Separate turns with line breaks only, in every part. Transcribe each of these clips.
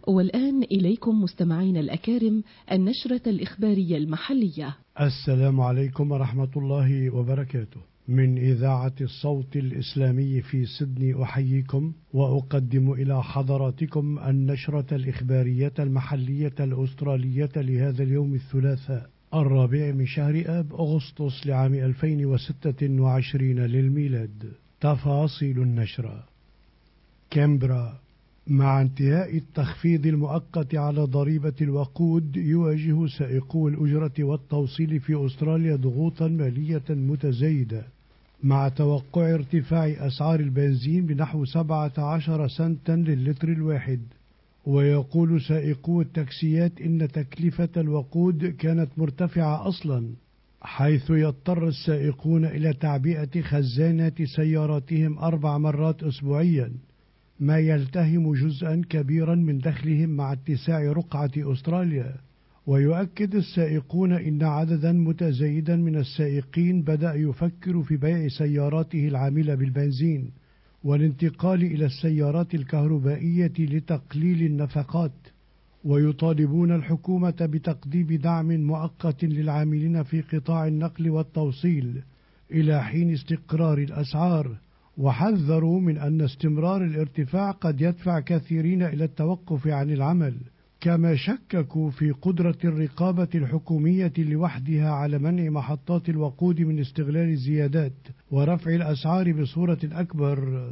والآن إليكم مستمعين الأكارم النشرة الإخبارية المحلية.
السلام عليكم ورحمة الله وبركاته. من إذاعة الصوت الإسلامي في سيدني أحييكم وأقدم إلى حضراتكم النشرة الإخبارية المحلية الأسترالية لهذا اليوم الثلاثاء 4 من شهر آب أغسطس لعام 2026 للميلاد. تفاصيل النشرة. كامبرا: مع انتهاء التخفيض المؤقت على ضريبة الوقود، يواجه سائقو الأجرة والتوصيل في أستراليا ضغوطا مالية متزايدة، مع توقع ارتفاع أسعار البنزين بنحو 17 سنتا للتر الواحد. ويقول سائقو التاكسيات إن تكلفة الوقود كانت مرتفعة أصلا، حيث يضطر السائقون إلى تعبئة خزانات سياراتهم 4 مرات أسبوعيا، ما يلتهم جزءا كبيرا من دخلهم مع اتساع رقعة أستراليا. ويؤكد السائقون إن عددا متزايدا من السائقين بدأ يفكر في بيع سياراته العاملة بالبنزين والانتقال إلى السيارات الكهربائية لتقليل النفقات، ويطالبون الحكومة بتقديم دعم مؤقت للعاملين في قطاع النقل والتوصيل إلى حين استقرار الأسعار. وحذروا من أن استمرار الارتفاع قد يدفع كثيرين إلى التوقف عن العمل، كما شككوا في قدرة الرقابة الحكومية لوحدها على منع محطات الوقود من استغلال الزيادات ورفع الأسعار بصورة أكبر.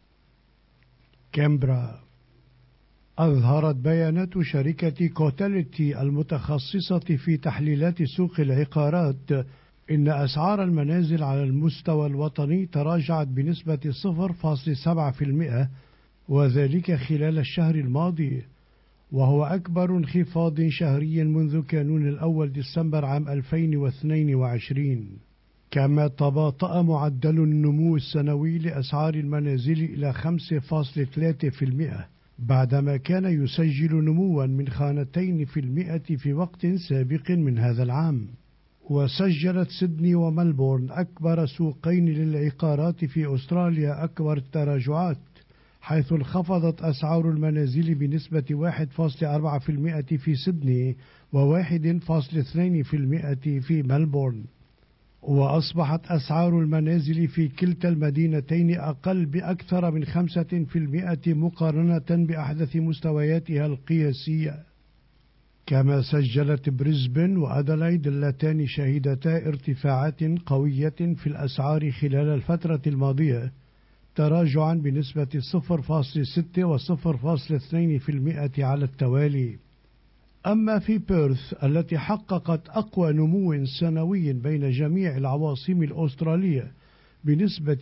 كامبرا: أظهرت بيانات شركة كوتاليتي المتخصصة في تحليلات سوق العقارات إن أسعار المنازل على المستوى الوطني تراجعت بنسبة 0.7%، وذلك خلال الشهر الماضي، وهو أكبر انخفاض شهري منذ كانون الأول ديسمبر عام 2022. كما تباطأ معدل النمو السنوي لأسعار المنازل إلى 5.3%، بعدما كان يسجل نموا من 2% في وقت سابق من هذا العام. وسجلت سيدني وملبورن أكبر سوقين للعقارات في أستراليا أكبر التراجعات، حيث انخفضت أسعار المنازل بنسبة 1.4% في سيدني و1.2% في ملبورن. وأصبحت أسعار المنازل في كلتا المدينتين أقل بأكثر من 5% مقارنة بأحدث مستوياتها القياسية. كما سجلت بريسبن وأدلايد اللتان شهدتا ارتفاعات قوية في الأسعار خلال الفترة الماضية، تراجعا بنسبة 0.6 و 0.2% على التوالي. أما في بيرث التي حققت أقوى نمو سنوي بين جميع العواصم الأسترالية بنسبة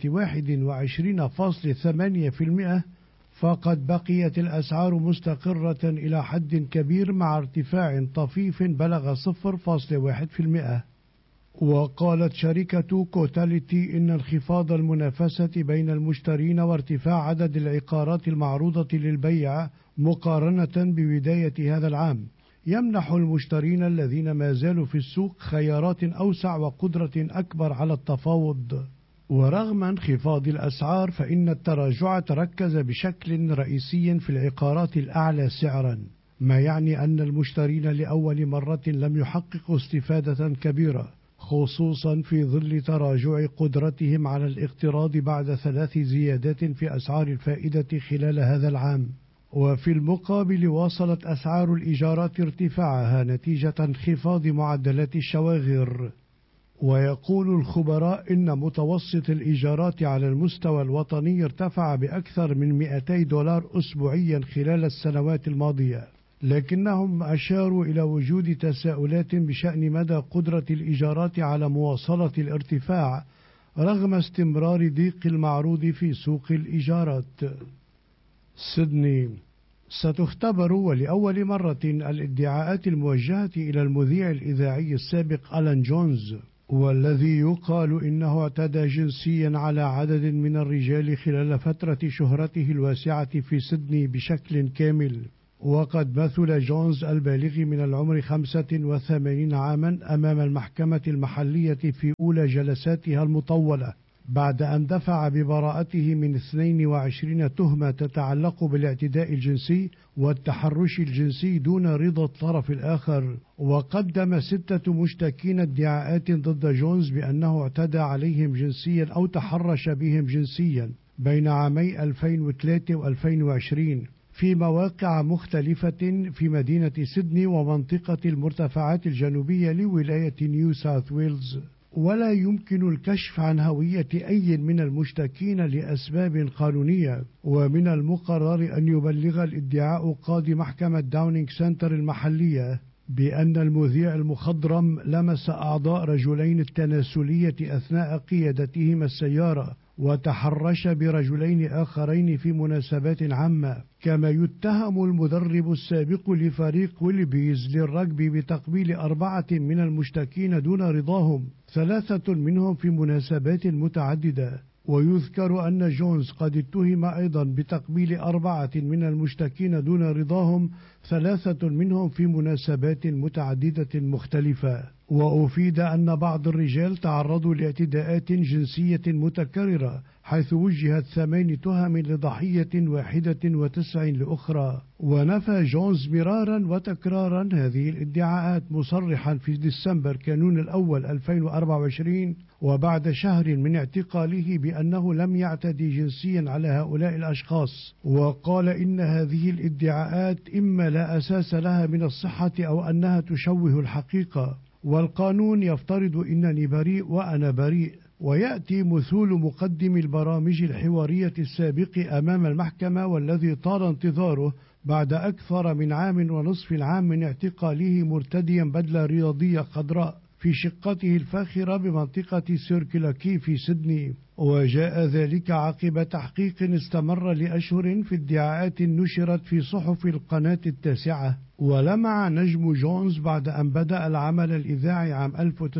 21.8%، فقد بقيت الأسعار مستقرة إلى حد كبير مع ارتفاع طفيف بلغ 0.1%. وقالت شركة كوتاليتي إن انخفاض المنافسة بين المشترين وارتفاع عدد العقارات المعروضة للبيع مقارنة ببداية هذا العام يمنح المشترين الذين ما زالوا في السوق خيارات أوسع وقدرة أكبر على التفاوض. ورغم انخفاض الأسعار، فإن التراجع تركز بشكل رئيسي في العقارات الأعلى سعرا، ما يعني أن المشترين لأول مرة لم يحققوا استفادة كبيرة، خصوصا في ظل تراجع قدرتهم على الاقتراض بعد 3 زيادات في أسعار الفائدة خلال هذا العام. وفي المقابل واصلت أسعار الإيجارات ارتفاعها نتيجة انخفاض معدلات الشواغر. ويقول الخبراء إن متوسط الإيجارات على المستوى الوطني ارتفع بأكثر من $200 أسبوعيا خلال السنوات الماضية، لكنهم أشاروا إلى وجود تساؤلات بشأن مدى قدرة الإيجارات على مواصلة الارتفاع رغم استمرار ضيق المعروض في سوق الإيجارات. سيدني: ستختبر ولأول مرة الادعاءات الموجهة إلى المذيع الإذاعي السابق ألان جونز، والذي يقال إنه اعتدى جنسيا على عدد من الرجال خلال فترة شهرته الواسعة في سيدني بشكل كامل. وقد مثل جونز البالغ من العمر 85 عاما أمام المحكمة المحلية في أولى جلساتها المطولة بعد أن دفع ببراءته من 22 تهمة تتعلق بالاعتداء الجنسي والتحرش الجنسي دون رضا الطرف الآخر. وقدم 6 مشتكين ادعاءات ضد جونز بأنه اعتدى عليهم جنسيا أو تحرش بهم جنسيا بين عامي 2003 و2020 في مواقع مختلفة في مدينة سيدني ومنطقة المرتفعات الجنوبية لولاية نيو ساوث ويلز. ولا يمكن الكشف عن هوية أي من المشتكين لأسباب قانونية، ومن المقرر أن يبلغ الادعاء قاضي محكمة داونينغ سنتر المحلية بأن المذيع المخضرم لمس أعضاء رجلين التناسلية أثناء قيادتهما السيارة وتحرش برجلين آخرين في مناسبات عامة. كما يتهم المدرب السابق لفريق ويلبيز للرجبي بتقبيل 4 من المشتكين دون رضاهم، 3 منهم في مناسبات متعددة. ويذكر أن جونز قد اتهم أيضا بتقبيل 4 من المشتكين دون رضاهم، 3 منهم في مناسبات متعددة مختلفة. وأفيد أن بعض الرجال تعرضوا لاعتداءات جنسية متكررة، حيث وجهت 8 تهم لضحية واحدة و9 لأخرى. ونفى جونز مرارا وتكرارا هذه الادعاءات، مصرحا في ديسمبر كانون الأول 2024 وبعد شهر من اعتقاله بأنه لم يعتدي جنسيا على هؤلاء الأشخاص. وقال إن هذه الادعاءات إما لا أساس لها من الصحة أو أنها تشوه الحقيقة، والقانون يفترض إنني بريء وأنا بريء. ويأتي مثول مقدم البرامج الحوارية السابق أمام المحكمة والذي طال انتظاره بعد أكثر من 1.5 عام من اعتقاله مرتديا بدلة رياضية خضراء في شقته الفاخرة بمنطقة سيركل كي في سيدني. وجاء ذلك عقب تحقيق استمر لأشهر في ادعاءات نشرت في صحف القناة 9. ولمع نجم جونز بعد أن بدأ العمل الإذاعي عام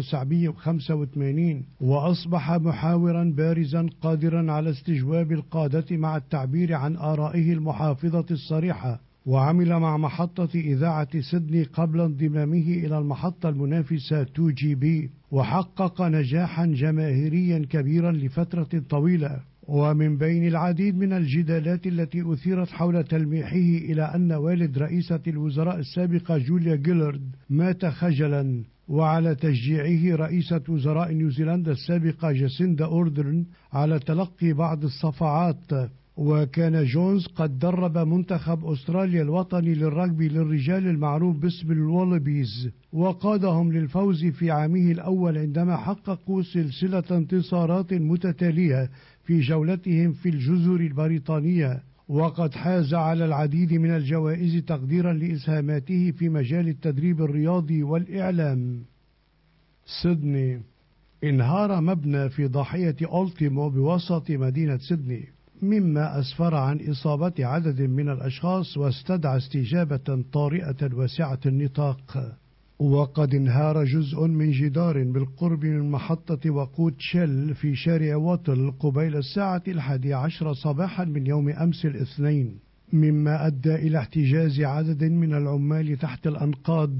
1985، وأصبح محاورا بارزا قادرا على استجواب القادة مع التعبير عن آرائه المحافظة الصريحة. وعمل مع محطة إذاعة سيدني قبل انضمامه إلى المحطة المنافسة 2GB، وحقق نجاحا جماهيريا كبيرا لفترة طويلة. ومن بين العديد من الجدالات التي أثيرت حول تلميحه إلى أن والد رئيسة الوزراء السابقة جوليا جيلارد مات خجلا، وعلى تشجيعه رئيسة وزراء نيوزيلندا السابقة جاسيندا أوردرن على تلقي بعض الصفعات. وكان جونز قد درب منتخب أستراليا الوطني للرجبي للرجال المعروف باسم الوالبيز، وقادهم للفوز في عامه الأول عندما حققوا سلسلة انتصارات متتالية في جولتهم في الجزر البريطانية. وقد حاز على العديد من الجوائز تقديرا لإسهاماته في مجال التدريب الرياضي والإعلام. سيدني. انهار مبنى في ضاحية أولتيمو بوسط مدينة سيدني، مما أسفر عن إصابة عدد من الأشخاص واستدعى استجابة طارئة واسعة النطاق. وقد انهار جزء من جدار بالقرب من محطة وقود شيل في شارع واتل قبيل الساعة 11 صباحا من يوم أمس الاثنين، مما أدى إلى احتجاز عدد من العمال تحت الأنقاض.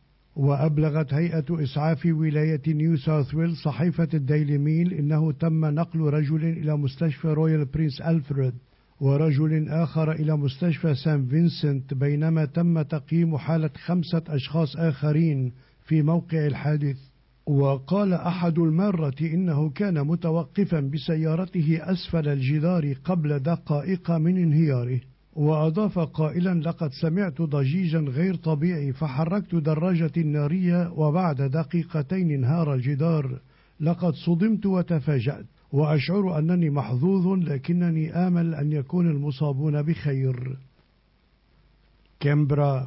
وأبلغت هيئة إسعاف ولاية نيو ساوث ويلز صحيفة الديلي ميل إنه تم نقل رجل إلى مستشفى رويال برنس ألفريد ورجل آخر إلى مستشفى سان فينسنت، بينما تم تقييم حالة 5 أشخاص آخرين في موقع الحادث. وقال أحد المارة إنه كان متوقفا بسيارته أسفل الجدار قبل دقائق من انهياره. وأضاف قائلا: لقد سمعت ضجيجا غير طبيعي فحركت دراجتي النارية وبعد دقيقتين انهار الجدار. لقد صدمت وتفاجأت وأشعر أنني محظوظ، لكنني آمل أن يكون المصابون بخير. كامبرا.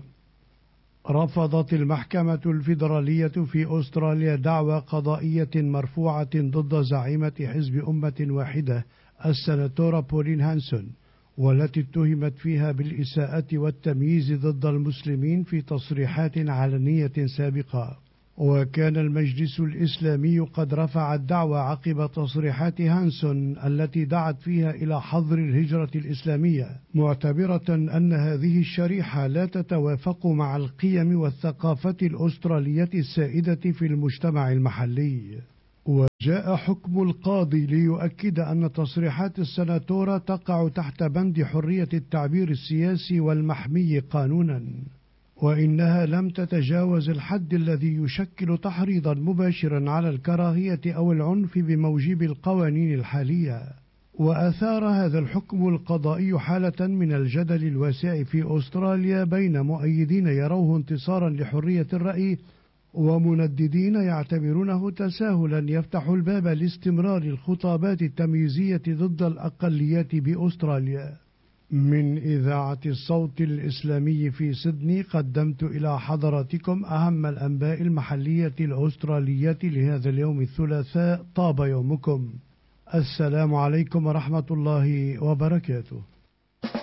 رفضت المحكمة الفيدرالية في أستراليا دعوى قضائية مرفوعة ضد زعيمة حزب أمة واحدة السناتورة بولين هانسون، والتي اتهمت فيها بالإساءة والتمييز ضد المسلمين في تصريحات علنية سابقة. وكان المجلس الإسلامي قد رفع الدعوى عقب تصريحات هانسون التي دعت فيها إلى حظر الهجرة الإسلامية، معتبرة أن هذه الشريحة لا تتوافق مع القيم والثقافة الأسترالية السائدة في المجتمع المحلي. وجاء حكم القاضي ليؤكد أن تصريحات السناتورة تقع تحت بند حرية التعبير السياسي والمحمي قانونا، وإنها لم تتجاوز الحد الذي يشكل تحريضا مباشرا على الكراهية أو العنف بموجب القوانين الحالية. وأثار هذا الحكم القضائي حالة من الجدل الواسع في أستراليا بين مؤيدين يروه انتصارا لحرية الرأي، ومنددين يعتبرونه تساهلا يفتح الباب لاستمرار الخطابات التمييزية ضد الأقليات بأستراليا. من إذاعة الصوت الإسلامي في سيدني قدمت إلى حضراتكم أهم الأنباء المحلية الأسترالية لهذا اليوم الثلاثاء. طاب يومكم. السلام عليكم ورحمة الله وبركاته.